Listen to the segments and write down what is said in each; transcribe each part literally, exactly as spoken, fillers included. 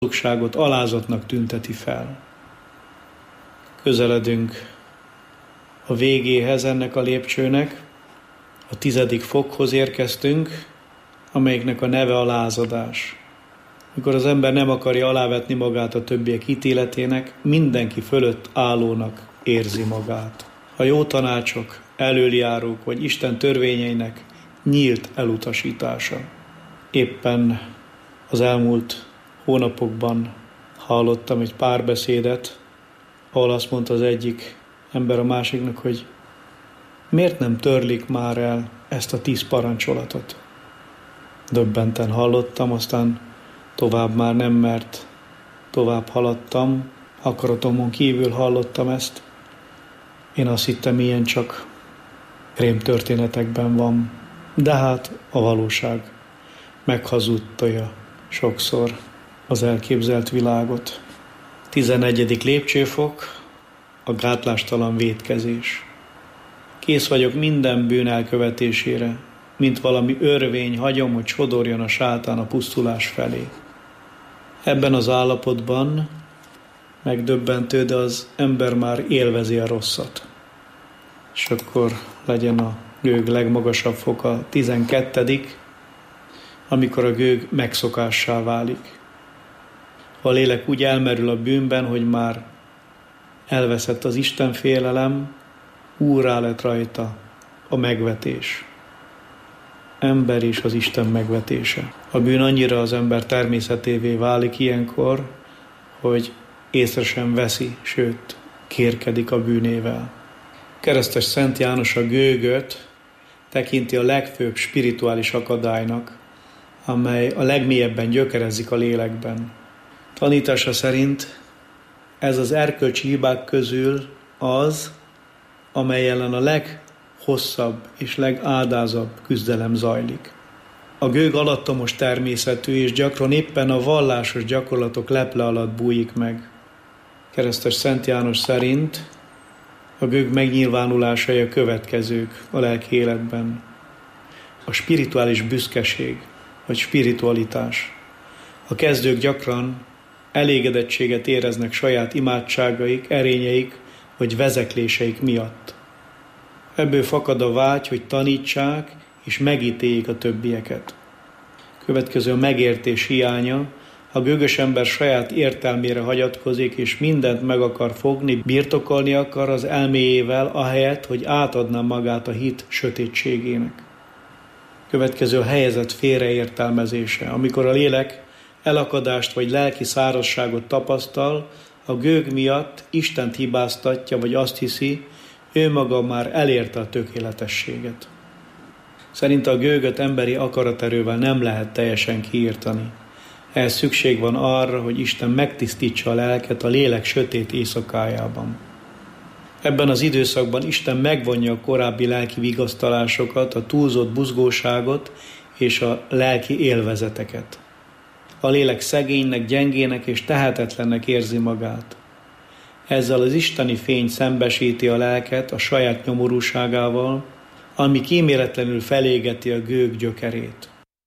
hazugságot alázatnak tünteti fel. Közeledünk a végéhez ennek a lépcsőnek, a tizedik fokhoz érkeztünk, amelyiknek a neve a lázadás. Mikor az ember nem akarja alávetni magát a többiek ítéletének, mindenki fölött állónak érzi magát. A jó tanácsok, elöljárók vagy Isten törvényeinek nyílt elutasítása. Éppen az elmúlt hónapokban hallottam egy párbeszédet, ahol azt mondta az egyik ember a másiknak, hogy miért nem törlik már el ezt a tíz parancsolatot. Döbbenten hallottam, aztán tovább már nem, mert tovább haladtam, akaratomon kívül hallottam ezt. Én azt hittem, ilyen csak rémtörténetekben van, de hát a valóság meghazudtolja sokszor az elképzelt világot. Tizennegyedik lépcsőfok, a gátlástalan vétkezés. Kész vagyok minden bűn elkövetésére, mint valami örvény, hagyom, hogy sodorjon a sátán a pusztulás felé. Ebben az állapotban megdöbbentő, de az ember már élvezi a rosszat. És akkor legyen a gőg legmagasabb foka, tizenkettedik, amikor a gőg megszokássá válik. A lélek úgy elmerül a bűnben, hogy már elveszett az Isten félelem, úrrá lett rajta a megvetés. Ember és az Isten megvetése. A bűn annyira az ember természetévé válik ilyenkor, hogy észre sem veszi, sőt, kérkedik a bűnével. Keresztes Szent János a gőgöt tekinti a legfőbb spirituális akadálynak, amely a legmélyebben gyökerezik a lélekben. Tanítása szerint ez az erkölcsi hibák közül az, amely ellen a leghosszabb és legádázabb küzdelem zajlik. A gőg alattomos természetű, és gyakran éppen a vallásos gyakorlatok leple alatt bújik meg. Keresztes Szent János szerint a gőg megnyilvánulásai a következők a lelki életben. A spirituális büszkeség, vagy spiritualitás. A kezdők gyakran elégedettséget éreznek saját imádságaik, erényeik, vagy vezekléseik miatt. Ebből fakad a vágy, hogy tanítsák és megítéljék a többieket. Következő a megértés hiánya, a gőgös ember saját értelmére hagyatkozik, és mindent meg akar fogni, birtokolni akar az elméjével, ahelyett, hogy átadná magát a hit sötétségének. Következő a helyezet félreértelmezése, amikor a lélek elakadást vagy lelki szárazságot tapasztal, a gőg miatt Istent hibáztatja, vagy azt hiszi, ő maga már elérte a tökéletességet. Szerinte a gőgöt emberi akaraterővel nem lehet teljesen kiírtani. Ehhez szükség van arra, hogy Isten megtisztítsa a lelket a lélek sötét éjszakájában. Ebben az időszakban Isten megvonja a korábbi lelki vigasztalásokat, a túlzott buzgóságot és a lelki élvezeteket. A lélek szegénynek, gyengének és tehetetlennek érzi magát. Ezzel az isteni fény szembesíti a lelket a saját nyomorúságával, ami kíméletlenül felégeti a gőg gyökerét.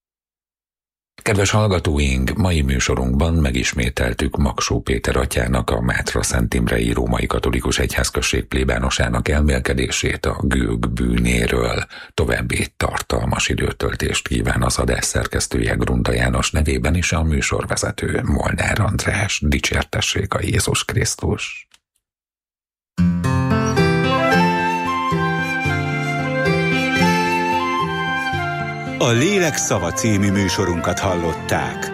Kedves hallgatóink, mai műsorunkban megismételtük Magsó Péter atyának, a Mátra Szent Imrei Római Katolikus Egyházközség plébánosának elmélkedését a gőg bűnéről. További tartalmas időtöltést kíván az adás szerkesztője Grunda János nevében is a műsorvezető Molnár András. Dicsértessék a Jézus Krisztus! A Lélek szava című műsorunkat hallották.